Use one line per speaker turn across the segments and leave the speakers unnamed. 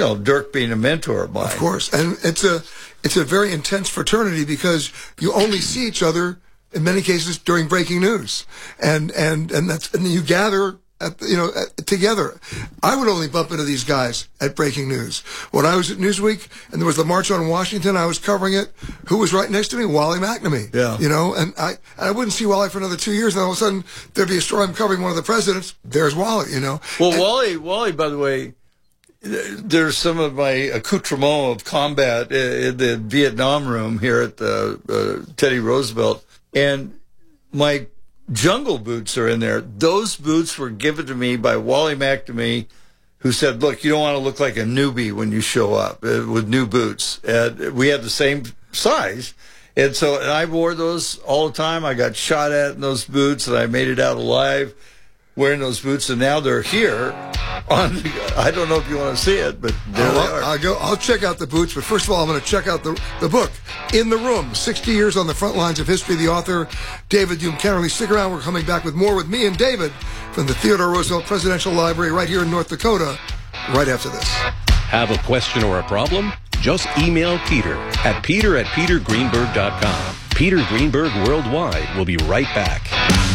Dirk being a mentor of mine.
Of course. And it's a very intense fraternity because you only see each other in many cases during breaking news. And then you gather together. I would only bump into these guys at breaking news. When I was at Newsweek and there was the March on Washington, I was covering it. Who was right next to me? Wally McNamee.
Yeah.
And I wouldn't see Wally for another 2 years, and all of a sudden there'd be a story I'm covering one of the presidents. There's Wally,
Well, Wally, by the way, there's some of my accoutrement of combat in the Vietnam room here at the Teddy Roosevelt, and my jungle boots are in there. Those boots were given to me by Wally McNamee, who said, look, you don't want to look like a newbie when you show up with new boots. And we had the same size. And I wore those all the time. I got shot at in those boots, and I made it out alive wearing those boots. And now they're here. I don't know if you want to see it, but there they are.
I'll check out the boots, but first of all, I'm going to check out the book, In the Room, 60 Years on the Front Lines of History, the author, David Hume Kennerly. Stick around. We're coming back with more with me and David from the Theodore Roosevelt Presidential Library right here in North Dakota, right after this.
Have a question or a problem? Just email Peter at peter@petergreenberg.com. Peter Greenberg Worldwide will be right back.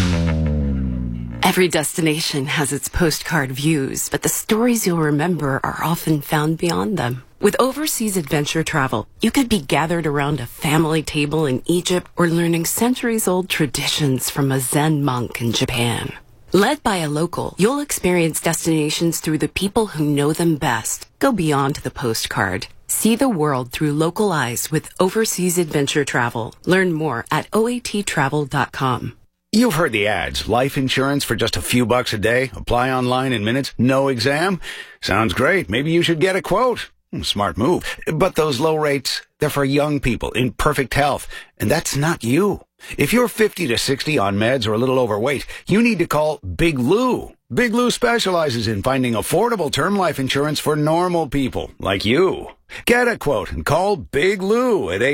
Every destination has its postcard views, but the stories you'll remember are often found beyond them. With overseas adventure travel, you could be gathered around a family table in Egypt or learning centuries-old traditions from a Zen monk in Japan. Led by a local, you'll experience destinations through the people who know them best. Go beyond the postcard. See the world through local eyes with overseas adventure travel. Learn more at oattravel.com.
You've heard the ads. Life insurance for just a few bucks a day. Apply online in minutes. No exam. Sounds great. Maybe you should get a quote. Smart move. But those low rates, they're for young people in perfect health. And that's not you. If you're 50 to 60 on meds or a little overweight, you need to call Big Lou. Big Lou specializes in finding affordable term life insurance for normal people like you. Get a quote and call Big Lou at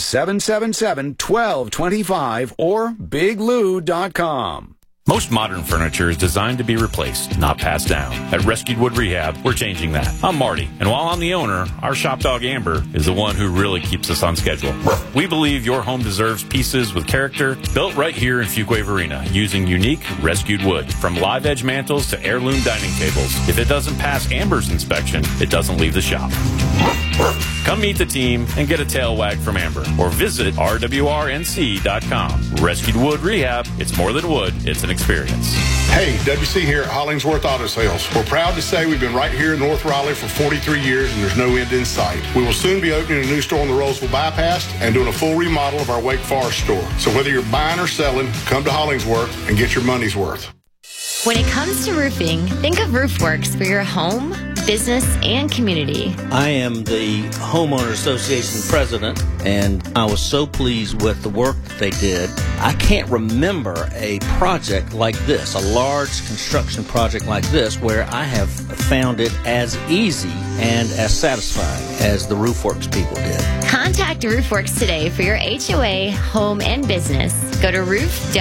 800-777-1225 or biglou.com.
Most modern furniture is designed to be replaced, not passed down. At Rescued Wood Rehab, we're changing that. I'm Marty, and while I'm the owner, our shop dog Amber is the one who really keeps us on schedule. We believe your home deserves pieces with character, built right here in Fuquay Varina, using unique rescued wood. From live edge mantles to heirloom dining tables. If it doesn't pass Amber's inspection, it doesn't leave the shop. Come meet the team and get a tail wag from Amber, or visit rwrnc.com. Rescued Wood Rehab, it's more than wood, it's an experience.
Hey, WC here at Hollingsworth Auto Sales. We're proud to say we've been right here in North Raleigh for 43 years and there's no end in sight. We will soon be opening a new store on the Roseville Bypass and doing a full remodel of our Wake Forest store. So whether you're buying or selling, come to Hollingsworth and get your money's worth.
When it comes to roofing, think of RoofWorks for your home, business, and community.
I am the Homeowner Association president, and I was so pleased with the work that they did. I can't remember a project like this, a large construction project like this, where I have found it as easy and as satisfying as the RoofWorks people did.
Contact RoofWorks today for your HOA, home, and business. Go to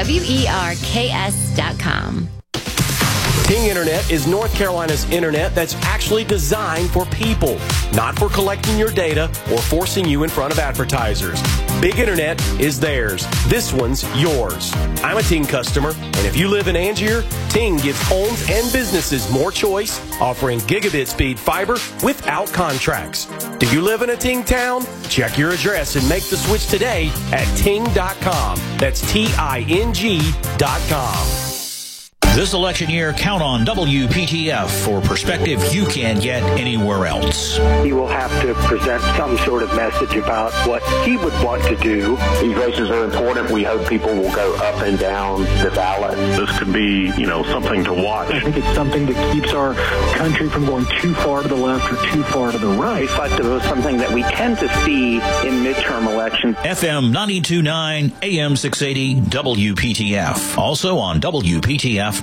roofwerks.com.
Ting Internet is North Carolina's internet that's actually designed for people, not for collecting your data or forcing you in front of advertisers. Big Internet is theirs. This one's yours. I'm a Ting customer, and if you live in Angier, Ting gives homes and businesses more choice, offering gigabit speed fiber without contracts. Do you live in a Ting town? Check your address and make the switch today at ting.com. That's TING.com.
This election year, count on WPTF for perspective you can't get anywhere else.
He will have to present some sort of message about what he would want to do.
These races are important. We hope people will go up and down the ballot.
This could be, something to watch.
I think it's something that keeps our country from going too far to the left or too far to the right.
Reflective of something that we tend to see in midterm elections.
FM 92.9, AM 680, WPTF. Also on WPTF.com.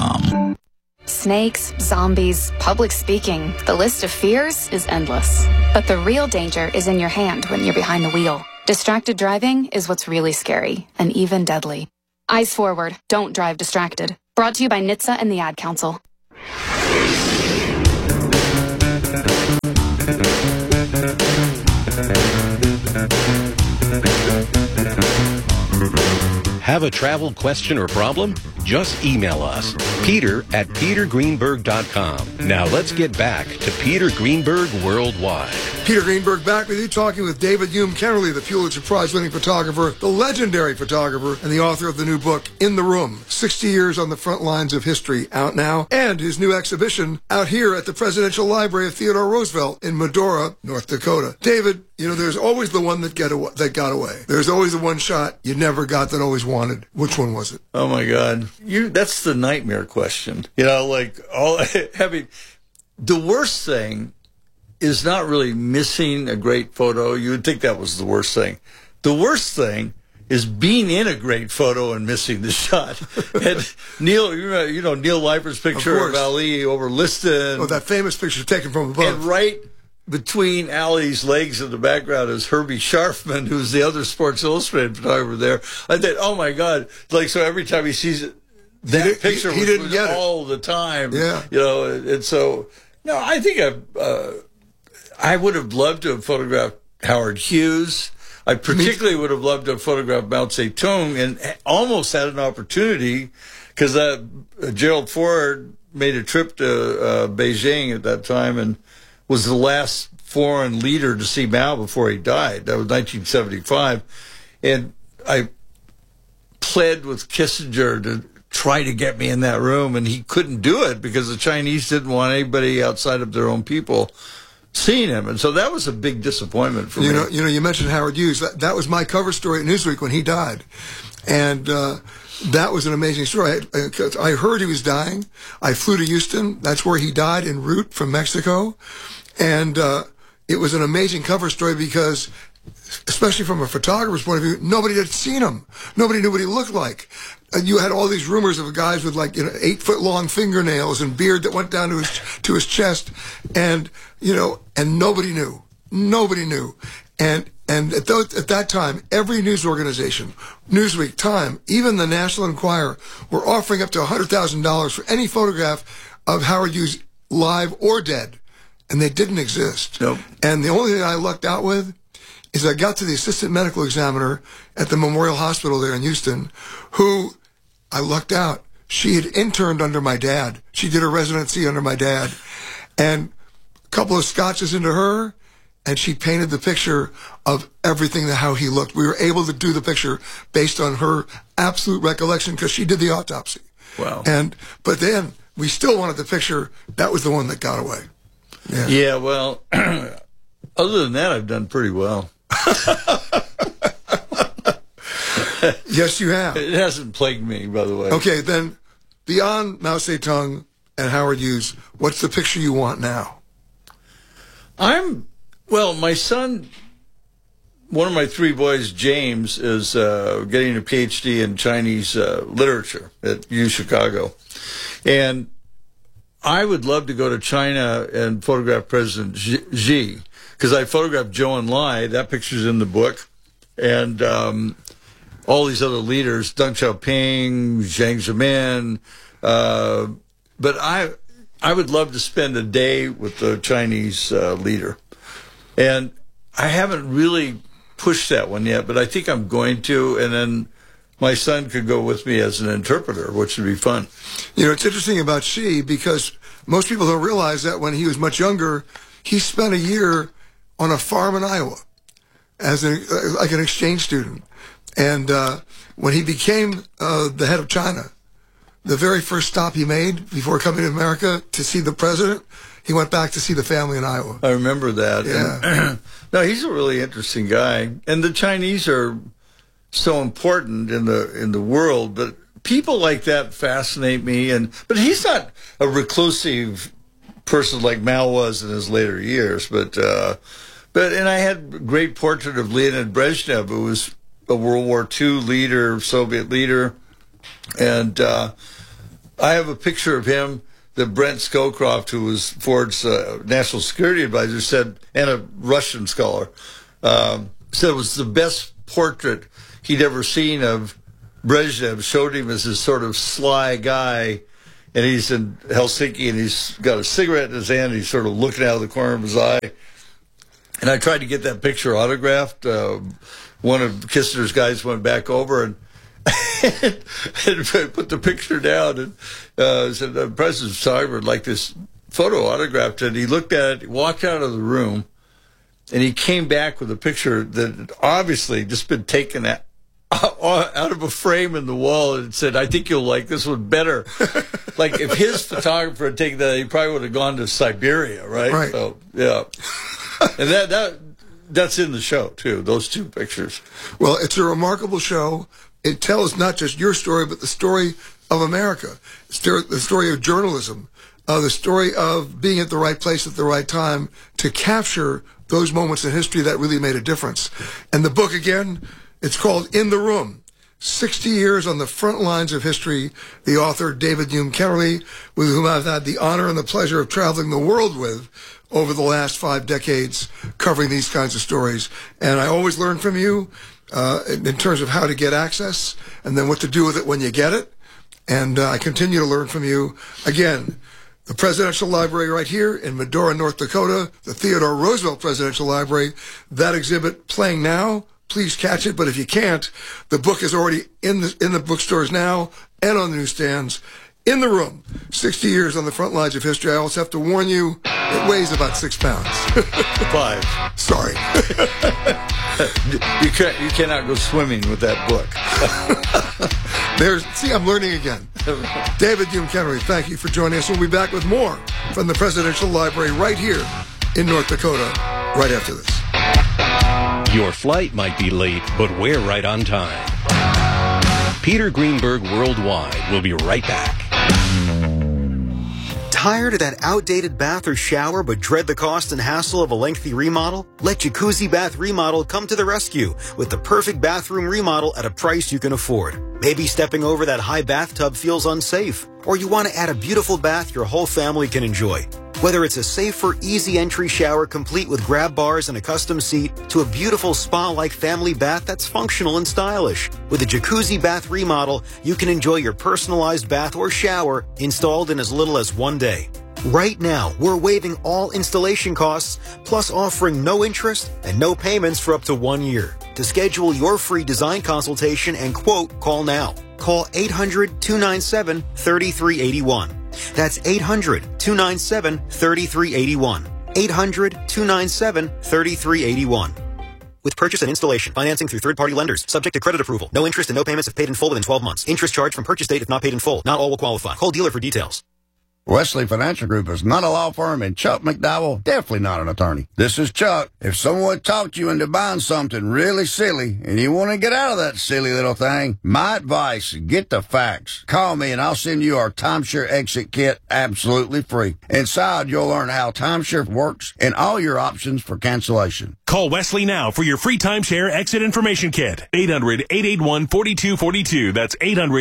Snakes, zombies, public speaking. The list of fears is endless. But the real danger is in your hand when you're behind the wheel. Distracted driving is what's really scary and even deadly. Eyes forward. Don't drive distracted. Brought to you by NHTSA and the Ad Council.
Have a travel question or problem? Just email us, peter@petergreenberg.com. Now let's get back to Peter Greenberg Worldwide.
Peter Greenberg back with you, talking with David Hume Kennerly, the Pulitzer Prize-winning photographer, the legendary photographer, and the author of the new book, In the Room, 60 Years on the Front Lines of History, out now, and his new exhibition out here at the Presidential Library of Theodore Roosevelt in Medora, North Dakota. David, you know, there's always the one that got away. There's always the one shot you never got that always wanted. Which one was it?
Oh, my God. That's the nightmare question. You know, like, the worst thing is not really missing a great photo. You would think that was the worst thing. The worst thing is being in a great photo and missing the shot. And Neil, you know Neil Leiper's picture of Ali over Liston.
Oh, that famous picture taken from above.
And right between Ali's legs in the background is Herbie Scharfman, who's the other Sports Illustrated photographer there. I thought, oh my God! Like, so every time he sees it, that picture
he didn't get
all the time.
Yeah,
you know, and so no, I think I would have loved to have photographed Howard Hughes. I particularly would have loved to have photographed Mao Zedong, and almost had an opportunity because Gerald Ford made a trip to Beijing at that time and was the last foreign leader to see Mao before he died. That was 1975. And I pled with Kissinger to try to get me in that room, and he couldn't do it because the Chinese didn't want anybody outside of their own people seeing him. And so that was a big disappointment for me.
You know, you mentioned Howard Hughes. That was my cover story at Newsweek when he died. And that was an amazing story. I heard he was dying. I flew to Houston. That's where he died, en route from Mexico. And it was an amazing cover story because, especially from a photographer's point of view, nobody had seen him. Nobody knew what he looked like. And you had all these rumors of guys with 8-foot-long fingernails and beard that went down to his chest, and nobody knew. Nobody knew. And at that time, every news organization, Newsweek, Time, even the National Enquirer, were offering up to $100,000 for any photograph of Howard Hughes, live or dead. And they didn't exist.
Nope.
And the only thing I lucked out with is I got to the assistant medical examiner at the Memorial Hospital there in Houston, who I lucked out. She had interned under my dad. She did her residency under my dad. And a couple of scotches into her, and she painted the picture of everything, how he looked. We were able to do the picture based on her absolute recollection because she did the autopsy.
Wow.
But then we still wanted the picture. That was the one that got away.
Yeah, well, other than that, I've done pretty well.
Yes, you have.
It hasn't plagued me, by the way.
Okay, then, beyond Mao Zedong and Howard Hughes, what's the picture you want now?
My son, one of my three boys, James, is getting a PhD in Chinese literature at U Chicago. And I would love to go to China and photograph President Xi, because I photographed Zhou Enlai. That picture's in the book. And all these other leaders, Deng Xiaoping, Jiang Zemin. But I would love to spend a day with the Chinese leader. And I haven't really pushed that one yet, but I think I'm going to. And then my son could go with me as an interpreter, which would be fun.
You know, it's interesting about Xi because most people don't realize that when he was much younger, he spent a year on a farm in Iowa as like an exchange student. And when he became the head of China, the very first stop he made before coming to America to see the president, he went back to see the family in Iowa.
I remember that.
Yeah.
No, he's a really interesting guy. And the Chinese are so important in the world, but people like that fascinate me. But he's not a reclusive person like Mao was in his later years. But I had a great portrait of Leonid Brezhnev, who was a World War II leader, Soviet leader. And I have a picture of him that Brent Scowcroft, who was Ford's national security advisor, said, and a Russian scholar, said it was the best portrait he'd ever seen of Brezhnev. Showed him as this sort of sly guy, and he's in Helsinki, and he's got a cigarette in his hand, and he's sort of looking out of the corner of his eye. And I tried to get that picture autographed. One of Kissinger's guys went back over, and and put the picture down and said, the president's photographer would like this photo autographed, and he looked at it, walked out of the room, and he came back with a picture that had obviously just been taken out of a frame in the wall, and said, I think you'll like this one better. Like, if his photographer had taken that, he probably would have gone to Siberia, right?
Right.
So, yeah. And that's in the show, too, those two pictures.
Well, it's a remarkable show. It tells not just your story, but the story of America, the story of journalism, the story of being at the right place at the right time to capture those moments in history that really made a difference. And the book, again, it's called In the Room, 60 Years on the Front Lines of History. The author, David Hume Kennerly, with whom I've had the honor and the pleasure of traveling the world with over the last 5 decades, covering these kinds of stories. And I always learn from you in terms of how to get access and then what to do with it when you get it. And I continue to learn from you. Again, the Presidential Library right here in Medora, North Dakota, the Theodore Roosevelt Presidential Library, that exhibit playing now. Please catch it. But if you can't, the book is already in the bookstores now and on the newsstands. In the Room, 60 Years on the Front Lines of History. I also have to warn you, it weighs about 6 pounds.
5.
Sorry.
You cannot go swimming with that book.
See, I'm learning again. David Hume Kennerly, thank you for joining us. We'll be back with more from the Presidential Library right here in North Dakota right after this.
Your flight might be late, but we're right on time. Peter Greenberg Worldwide will be right back.
Tired of that outdated bath or shower but dread the cost and hassle of a lengthy remodel? Let Jacuzzi Bath Remodel come to the rescue with the perfect bathroom remodel at a price you can afford. Maybe stepping over that high bathtub feels unsafe, or you want to add a beautiful bath your whole family can enjoy. Whether it's a safer, easy entry shower complete with grab bars and a custom seat to a beautiful spa-like family bath that's functional and stylish. With a Jacuzzi Bath Remodel, you can enjoy your personalized bath or shower installed in as little as 1 day. Right now, we're waiving all installation costs, plus offering no interest and no payments for up to 1 year. To schedule your free design consultation and quote, call now. Call 800-297-3381. That's 800-297-3381. 800-297-3381. With purchase and installation, financing through third-party lenders, subject to credit approval. No interest and no payments if paid in full within 12 months. Interest charged from purchase date if not paid in full. Not all will qualify. Call dealer for details.
Wesley Financial Group is not a law firm, and Chuck McDowell, definitely not an attorney. This is Chuck. If someone talked you into buying something really silly and you want to get out of that silly little thing, my advice, get the facts. Call me and I'll send you our timeshare exit kit absolutely free. Inside, you'll learn how timeshare works and all your options for cancellation.
Call Wesley now for your free timeshare exit information kit. 800-881-4242. That's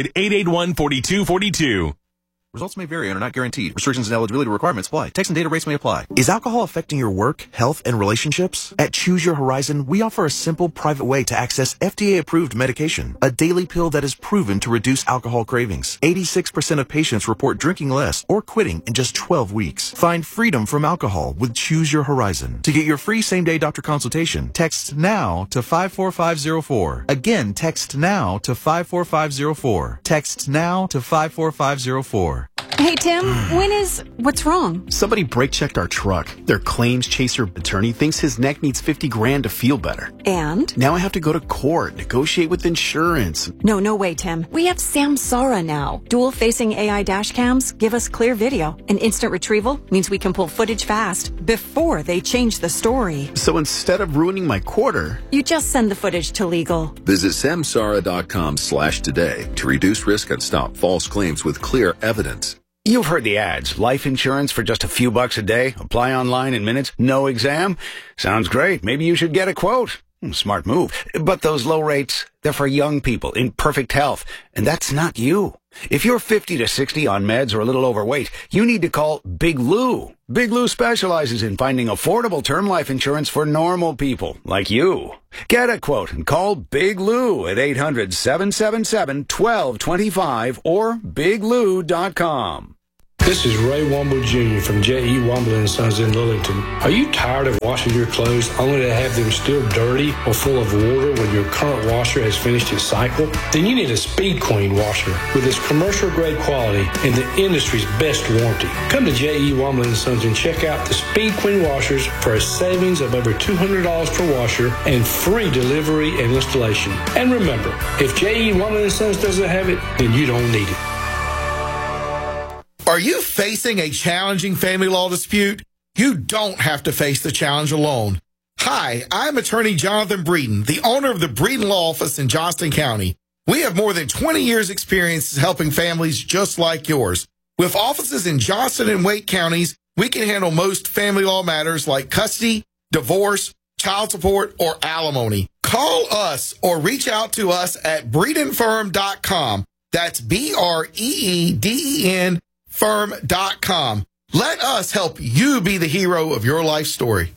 800-881-4242.
Results may vary and are not guaranteed. Restrictions and eligibility requirements apply. Text and data rates may apply. Is alcohol affecting your work, health, and relationships? At Choose Your Horizon, we offer a simple, private way to access FDA-approved medication, a daily pill that is proven to reduce alcohol cravings. 86% of patients report drinking less or quitting in just 12 weeks. Find freedom from alcohol with Choose Your Horizon. To get your free same-day doctor consultation, text NOW to 54504. Again, text NOW to 54504. Text NOW to 54504.
Hey, Tim, what's wrong?
Somebody brake checked our truck. Their claims chaser attorney thinks his neck needs $50,000 to feel better.
And?
Now I have to go to court, negotiate with insurance.
No way, Tim. We have Samsara now. Dual-facing AI dash cams give us clear video. And instant retrieval means we can pull footage fast before they change the story.
So instead of ruining my quarter,
you just send the footage to legal.
Visit samsara.com/today to reduce risk and stop false claims with clear evidence.
You've heard the ads. Life insurance for just a few bucks a day. Apply online in minutes. No exam. Sounds great. Maybe you should get a quote. Smart move. But those low rates, they're for young people in perfect health. And that's not you. If you're 50 to 60 on meds or a little overweight, you need to call Big Lou. Big Lou specializes in finding affordable term life insurance for normal people like you. Get a quote and call Big Lou at 800-777-1225 or biglou.com.
This is Ray Womble Jr. from J.E. Womble & Sons in Lillington. Are you tired of washing your clothes only to have them still dirty or full of water when your current washer has finished its cycle? Then you need a Speed Queen washer with its commercial-grade quality and the industry's best warranty. Come to J.E. Womble & Sons and check out the Speed Queen washers for a savings of over $200 per washer and free delivery and installation. And remember, if J.E. Womble & Sons doesn't have it, then you don't need it.
Are you facing a challenging family law dispute? You don't have to face the challenge alone. Hi, I'm attorney Jonathan Breeden, the owner of the Breeden Law Office in Johnston County. We have more than 20 years experience helping families just like yours. With offices in Johnston and Wake counties, we can handle most family law matters like custody, divorce, child support, or alimony. Call us or reach out to us at BreedenFirm.com. That's BREEDEN firm.com. Let us help you be the hero of your life story.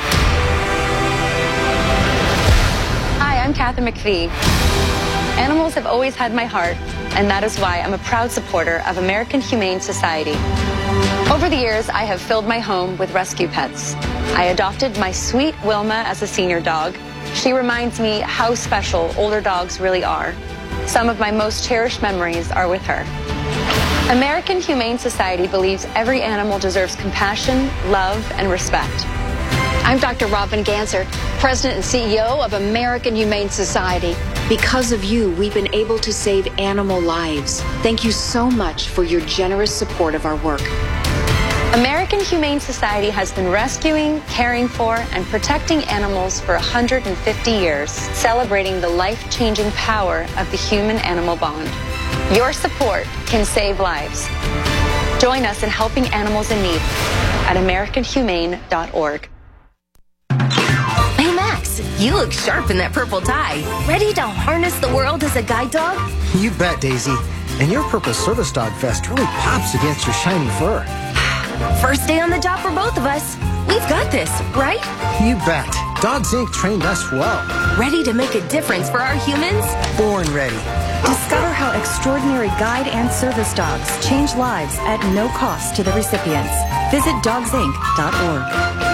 Hi, I'm Catherine McPhee. Animals have always had my heart, and that is why I'm a proud supporter of American Humane Society. Over the years, I have filled my home with rescue pets. I adopted my sweet Wilma as a senior dog. She reminds me how special older dogs really are. Some of my most cherished memories are with her. American Humane Society believes every animal deserves compassion, love, and respect.
I'm Dr. Robin Ganser, President and CEO of American Humane Society. Because of you, we've been able to save animal lives. Thank you so much for your generous support of our work.
American Humane Society has been rescuing, caring for, and protecting animals for 150 years, celebrating the life-changing power of the human-animal bond. Your support can save lives. Join us in helping animals in need at AmericanHumane.org.
Hey, Max, you look sharp in that purple tie. Ready to harness the world as a guide dog?
You bet, Daisy. And your purple service dog vest really pops against your shiny fur.
First day on the job for both of us. We've got this, right?
You bet. Dogs Inc. trained us well.
Ready to make a difference for our humans?
Born ready.
Discover how extraordinary guide and service dogs change lives at no cost to the recipients. Visit dogsinc.org.